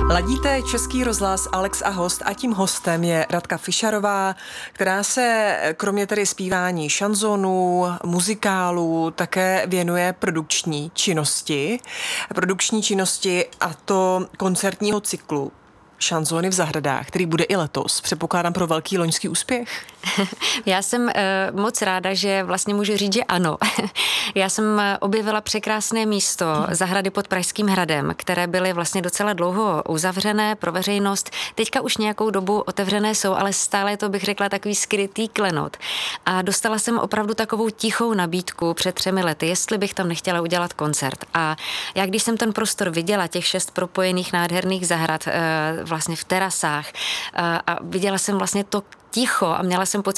Ladíte Český rozhlas Alex a host a tím hostem je Radka Fišarová, která se kromě tedy zpívání šanzonů, muzikálů také věnuje produkční činnosti a to koncertního cyklu Šanzony v zahradách, který bude i letos. Předpokládám pro velký loňský úspěch. Já jsem moc ráda, že vlastně můžu říct, že ano. Já jsem objevila překrásné místo, zahrady pod Pražským hradem, které byly vlastně docela dlouho uzavřené pro veřejnost. Teďka už nějakou dobu otevřené jsou, ale stále je to, bych řekla, takový skrytý klenot. A dostala jsem opravdu takovou tichou nabídku před 3 lety, jestli bych tam nechtěla udělat koncert. A já, když jsem ten prostor viděla, těch 6 propojených nádherných zahrad vlastně v terasách a viděla jsem vlastně to ticho a měla jsem pocit,